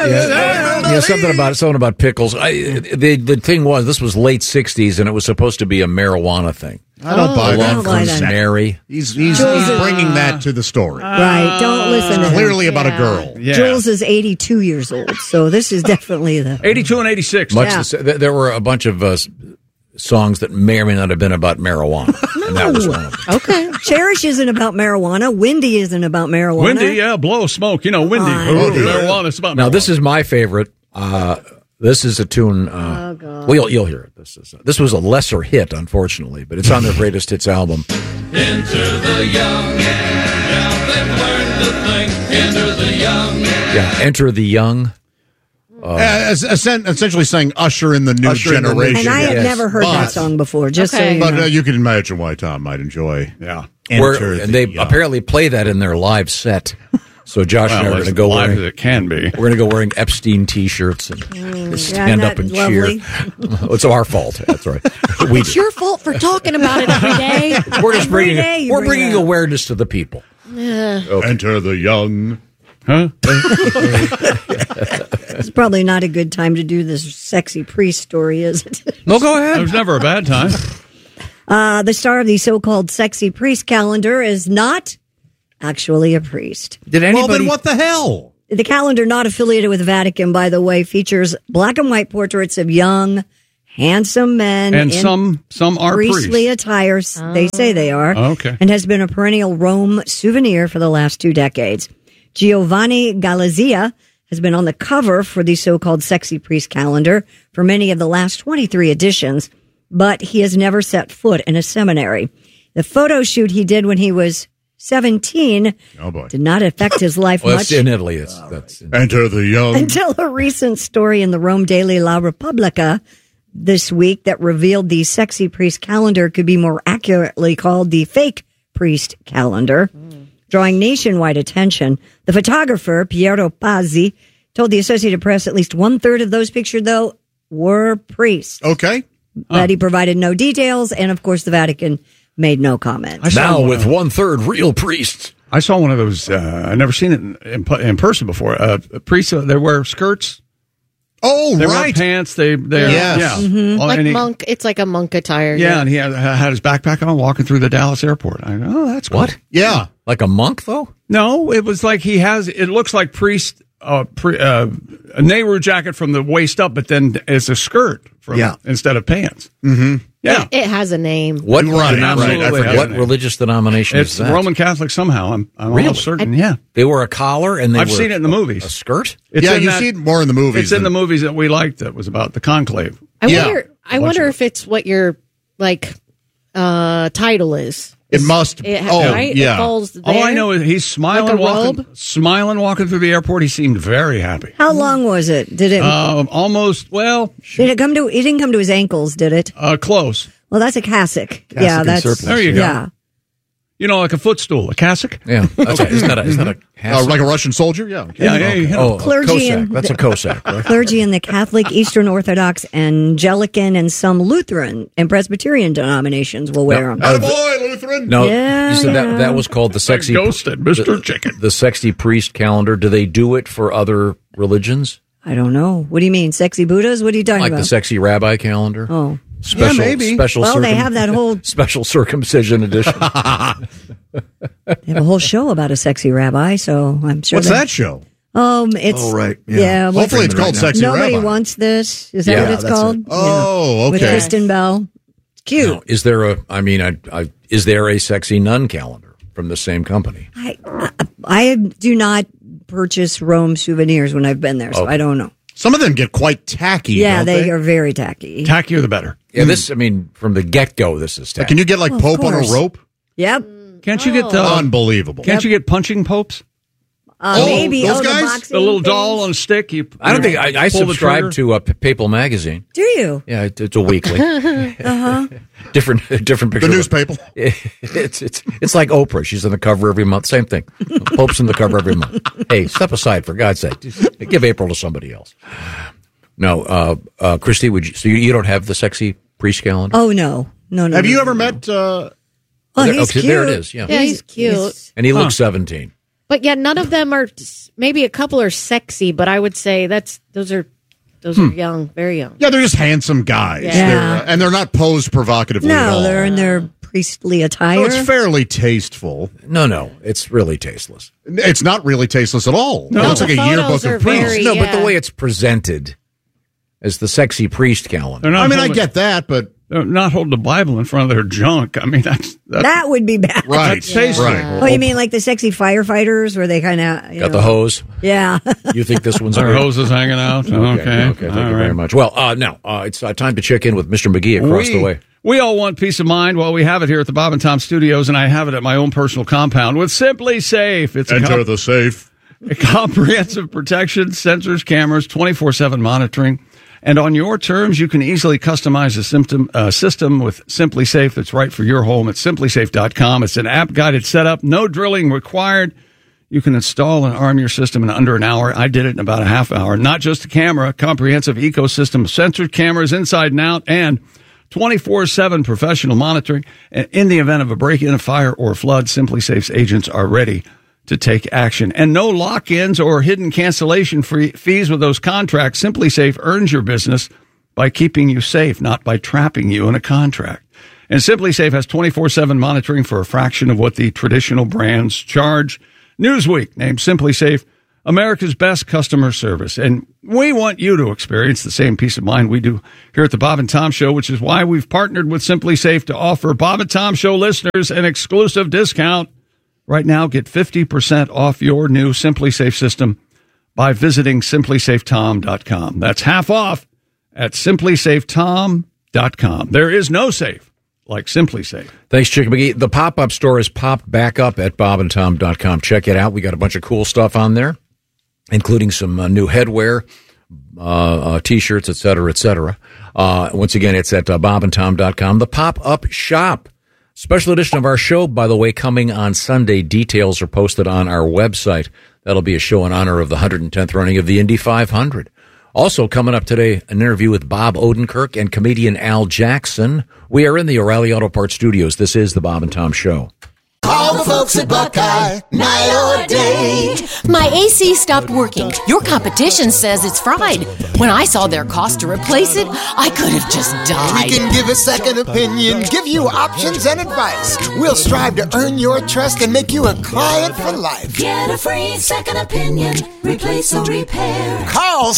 Yeah, something about pickles. The thing was, this was late 60s, and it was supposed to be a marijuana thing. I don't buy that. Prince Mary. He's bringing that to the story. Right, don't listen to him. Clearly about a girl. Yeah. Jules is 82 years old, so this is definitely the... 82 and 86. There were a bunch of songs that may or may not have been about marijuana. No. And that was one of them. Okay. Cherish isn't about marijuana. Windy isn't about marijuana. Windy, blow smoke. Windy. Marijuana, it's about marijuana. Now, this is my favorite. This is a tune. Well, you'll hear it. This was a lesser hit, unfortunately, but it's on their greatest hits album. Enter the young, now they've learned to think. Enter the young. Yeah, Enter the Young. Essentially saying usher in the new generation. And I had never heard that song before, so you know. But you can imagine why Tom might enjoy. Yeah. And they apparently play that in their live set. So Josh and I are going to go live wearing. as it can be. We're going to go wearing Epstein T-shirts and stand up and cheer. It's our fault. That's right. It's your fault for talking about it every day. We're just bringing awareness to the people. Okay. Enter the young. Huh? It's probably not a good time to do this sexy priest story, is it? No, go ahead. It was never a bad time. The star of the so-called sexy priest calendar is not actually a priest. Did anybody? Well, then what the hell? The calendar, not affiliated with the Vatican, by the way, features black and white portraits of young, handsome men. And some are priestly attire. They say they are. Okay. And has been a perennial Rome souvenir for the last 2 decades. Giovanni Galizia has been on the cover for the so-called sexy priest calendar for many of the last 23 editions, but he has never set foot in a seminary. The photo shoot he did when he was 17 did not affect his life much. That's in Italy. Enter the young. Until a recent story in the Rome Daily La Repubblica this week that revealed the sexy priest calendar could be more accurately called the fake priest calendar. Drawing nationwide attention, the photographer, Piero Pazzi, told the Associated Press at least 1/3 of those pictured, though, were priests. Okay. But he provided no details, and of course the Vatican made no comment. Now with 1/3 real priests. I saw one of those. I've never seen it in person before. Priests, they wear skirts. Oh, they right. wear pants. They yes. Mm-hmm. Like monk. It's like a monk attire. Yeah, and he had his backpack on walking through the Dallas airport. I go, oh, that's cool. What? Yeah. Like a monk, though? No, it was like it looks like priest, a Nehru jacket from the waist up, but then it's a skirt instead of pants. Mm-hmm. Yeah. It has a name. What What religious denomination it's is that? Roman Catholic somehow. I'm really? almost certain. Yeah. They wore a collar and I've seen it in the movies. A skirt? You see it more in the movies. It's in the movies that we liked that was about the conclave. I wonder if it's what your title is. It must. Right? Yeah. It falls there. All I know is he's smiling, Like walking through the airport. He seemed very happy. How long was it? Did it almost? Well, did it come to? It didn't come to his ankles, did it? Close. Well, that's a cassock. Surplice. There you go. Yeah. You know, like a footstool, a cassock. Yeah, isn't that a cassock? Like a Russian soldier? Yeah. Clergy Cossack. That's a Cossack, right? Clergy in the Catholic, Eastern Orthodox, Anglican, and some Lutheran and Presbyterian denominations will wear them. Attaboy, Lutheran! No, you said that was called the sexy... Ghosted, Mr. Chicken. The sexy priest calendar. Do they do it for other religions? I don't know. What do you mean? Sexy Buddhas? What are you talking like about? Like the sexy rabbi calendar? Oh. Special, maybe. Well, they have that whole... Special circumcision edition. They have a whole show about a sexy rabbi, so I'm sure... What's that show? It's... right. Yeah. Hopefully it's called Sexy Nobody Rabbi. wants this. Is that what it's called? Oh, okay. With Kristen Bell. It's cute. Now, is there is there a sexy nun calendar from the same company? I do not purchase Rome souvenirs when I've been there, so I don't know. Some of them get quite tacky. Yeah, don't they are very tacky. Tackier the better. Yeah, from the get-go, this is tacky. Can you get Pope on a rope? Yep. Can't you get unbelievable? Can't you get punching popes? Maybe those guys? The boxing the little things? doll on a stick. I don't think I subscribe to Papal Magazine. Do you? Yeah, it's a weekly. Different picture. The newspaper. It's like Oprah. She's on the cover every month. Same thing. Pope's on the cover every month. Hey, step aside for God's sake. Give April to somebody else. No, Christy, you don't have the sexy priest calendar? Oh no. Have you ever met? He's cute. There it is. Yeah, he's cute. And he looks 17. But yeah, none of them are. Maybe a couple are sexy, but I would say those are young, very young. Yeah, they're just handsome guys. Yeah. And they're not posed provocatively at all. No, they're in their priestly attire. So it's fairly tasteful. No, it's really tasteless. It's not really tasteless at all. No, it looks like the a yearbook photos are of priests. very- No, but the Yeah. way it's presented as the sexy priest calendar. They're not I mean, I holding- get that, but they're not holding the Bible in front of their junk. I mean, that's That would be bad. right, tasty. right. Oh, you mean like the sexy firefighters where they kind of Got the hose. Yeah. You think this one's their great? hoses hanging out. Okay, Okay, thank you very much. Well, now it's time to check in with Mr. McGee across the way. We all want peace of mind. Well, we have it here at the Bob and Tom Studios, and I have it at my own personal compound with Simply Safe. It's Enter the safe. a comprehensive protection, sensors, cameras, 24/7 monitoring. And on your terms, you can easily customize a system with Simply Safe that's right for your home at simplysafe.com. It's an app-guided setup, no drilling required. You can install and arm your system in under an hour. I did it in about a half hour. Not just a camera, a comprehensive ecosystem of sensor cameras inside and out, and 24/7 professional monitoring. And in the event of a break-in, a fire, or flood, Simply Safe's agents are ready to take action. And no lock-ins or hidden cancellation fees with those contracts. Simply Safe earns your business by keeping you safe, not by trapping you in a contract. And Simply Safe has 24/7 monitoring for a fraction of what the traditional brands charge. Newsweek named Simply Safe America's best customer service. And we want you to experience the same peace of mind we do here at the Bob and Tom Show, which is why we've partnered with Simply Safe to offer Bob and Tom Show listeners an exclusive discount. Right now, get 50% off your new Simply Safe system by visiting simplysafetom.com. That's half off at simplysafetom.com. There is no safe like Simply Safe. Thanks, Chick McGee. The pop-up store is popped back up at bobandtom.com. Check it out. We got a bunch of cool stuff on there, including some new headwear, T-shirts, et cetera, et cetera. Once again, it's at bobandtom.com. The pop-up shop. Special edition of our show, by the way, coming on Sunday. Details are posted on our website. That'll be a show in honor of the 110th running of the Indy 500. Also coming up today, an interview with Bob Odenkirk and comedian Al Jackson. We are in the O'Reilly Auto Parts studios. This is the Bob and Tom Show. Call the folks at Buckeye, night or day. My AC stopped working. Your competition says it's fried. When I saw their cost to replace it, I could have just We died. can give a second opinion, give you options and advice. We'll strive to earn your trust and make you a client for life. Get a free second opinion. Replace or repair. Call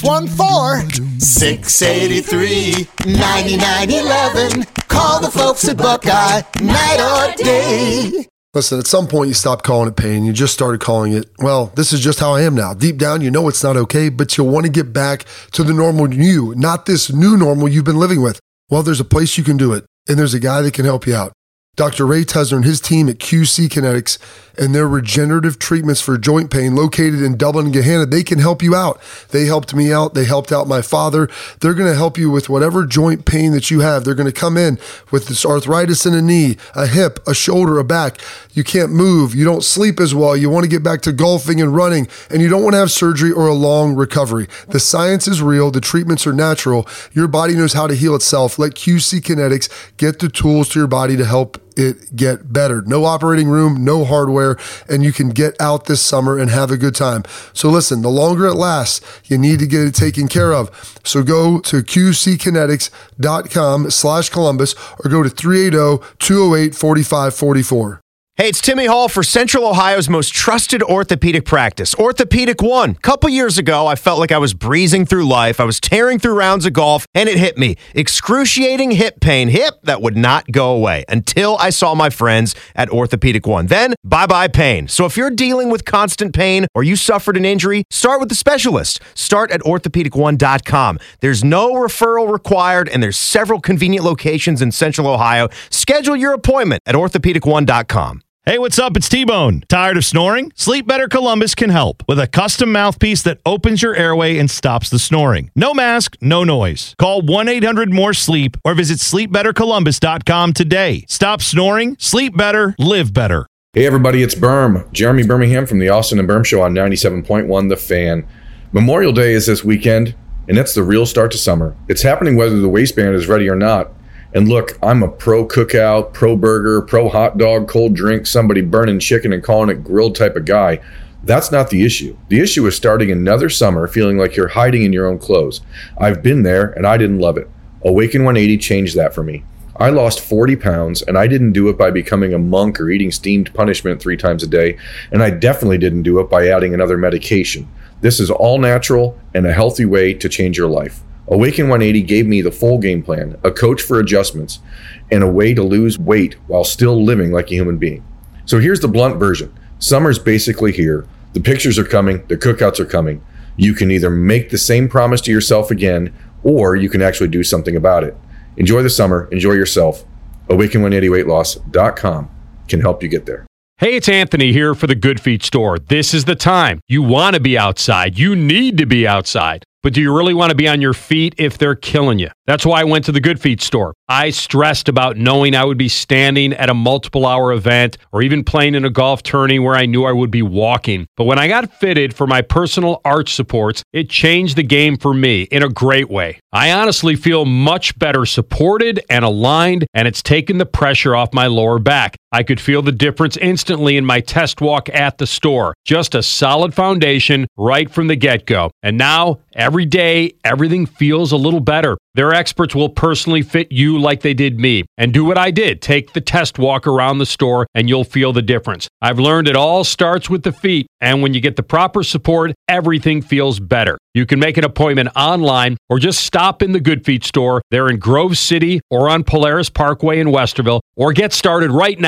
614-683-9911. Call the folks at Buckeye, night or day. Listen, at some point you stopped calling it pain. You just started calling it, well, this is just how I am now. Deep down, you know it's not okay, but you'll want to get back to the normal you, not this new normal you've been living with. Well, there's a place you can do it, and there's a guy that can help you out. Dr. Ray Tesner and his team at QC Kinetics and their regenerative treatments for joint pain located in Dublin and Gahanna, they can help you out. They helped me out. They helped out my father. They're going to help you with whatever joint pain that you have. They're going to come in with this arthritis in a knee, a hip, a shoulder, a back. You can't move. You don't sleep as well. You want to get back to golfing and running, and you don't want to have surgery or a long recovery. The science is real. The treatments are natural. Your body knows how to heal itself. Let QC Kinetics get the tools to your body to help it get better. No operating room, no hardware, and you can get out this summer and have a good time. So listen, the longer it lasts, you need to get it taken care of. So go to qckinetics.com/Columbus or go to 380-208-4544. Hey, it's Timmy Hall for Central Ohio's most trusted orthopedic practice, Orthopedic One. A couple years ago, I felt like I was breezing through life. I was tearing through rounds of golf, and it hit me. Excruciating hip pain. Hip that would not go away until I saw my friends at Orthopedic One. Then, bye-bye pain. So if you're dealing with constant pain or you suffered an injury, start with the specialist. Start at orthopedic1.com. There's no referral required, and there's several convenient locations in Central Ohio. Schedule your appointment at orthopedic1.com. Hey, what's up? It's T-Bone. Tired of snoring? Sleep Better Columbus can help with a custom mouthpiece that opens your airway and stops the snoring. No mask, no noise. Call 1-800-MORE-SLEEP or visit sleepbettercolumbus.com today. Stop snoring, sleep better, live better. Hey, everybody, it's Berm. Jeremy Birmingham from the Austin and Berm Show on 97.1 The Fan. Memorial Day is this weekend, and that's the real start to summer. It's happening whether the waistband is ready or not. And look, I'm a pro cookout, pro burger, pro hot dog, cold drink, somebody burning chicken and calling it grilled type of guy. That's not the issue. The issue is starting another summer feeling like you're hiding in your own clothes. I've been there and I didn't love it. Awaken 180 changed that for me. I lost 40 pounds, and I didn't do it by becoming a monk or eating steamed punishment 3 times a day, and I definitely didn't do it by adding another medication. This is all natural and a healthy way to change your life. Awaken 180 gave me the full game plan, a coach for adjustments, and a way to lose weight while still living like a human being. So here's the blunt version. Summer's basically here. The pictures are coming. The cookouts are coming. You can either make the same promise to yourself again, or you can actually do something about it. Enjoy the summer. Enjoy yourself. Awaken180weightloss.com can help you get there. Hey, it's Anthony here for the Good Feet store. This is the time. You want to be outside. You need to be outside. But do you really want to be on your feet if they're killing you? That's why I went to the Good Feet store. I stressed about knowing I would be standing at a multiple-hour event or even playing in a golf tourney where I knew I would be walking. But when I got fitted for my personal arch supports, it changed the game for me in a great way. I honestly feel much better supported and aligned, and it's taken the pressure off my lower back. I could feel the difference instantly in my test walk at the store. Just a solid foundation right from the get-go. And now, every day, everything feels a little better. Their experts will personally fit you like they did me. And do what I did. Take the test walk around the store and you'll feel the difference. I've learned it all starts with the feet. And when you get the proper support, everything feels better. You can make an appointment online or just stop in the Good Feet store. They're in Grove City or on Polaris Parkway in Westerville. Or get started right now